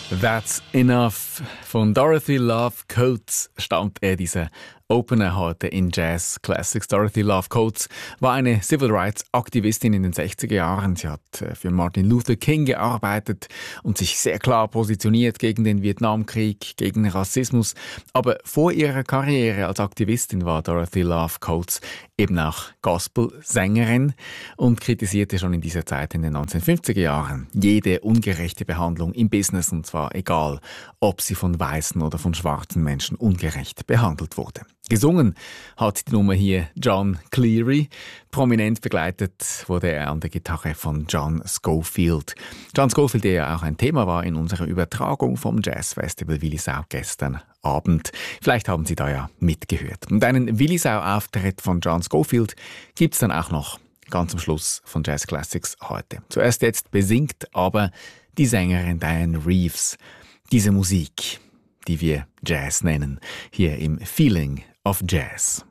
That's Enough. Von Dorothy Love Coates stammt dieser Opener heute in Jazz Classics. Dorothy Love Coates war eine Civil Rights Aktivistin in den 60er Jahren. Sie hat für Martin Luther King gearbeitet und sich sehr klar positioniert gegen den Vietnamkrieg, gegen Rassismus. Aber vor ihrer Karriere als Aktivistin war Dorothy Love Coates eben auch Gospel-Sängerin und kritisierte schon in dieser Zeit in den 1950er Jahren jede ungerechte Behandlung im Business, und zwar egal, ob sie von weißen oder von schwarzen Menschen ungerecht behandelt wurde. Gesungen hat die Nummer hier John Cleary. Prominent begleitet wurde er an der Gitarre von John Scofield. John Scofield, der ja auch ein Thema war in unserer Übertragung vom Jazzfestival Willisau gestern Abend. Vielleicht haben Sie da ja mitgehört. Und einen Willisau-Auftritt von John Scofield gibt es dann auch noch ganz am Schluss von Jazz Classics heute. Zuerst jetzt besingt aber die Sängerin Dianne Reeves diese Musik, die wir Jazz nennen, hier im Feeling of Jazz.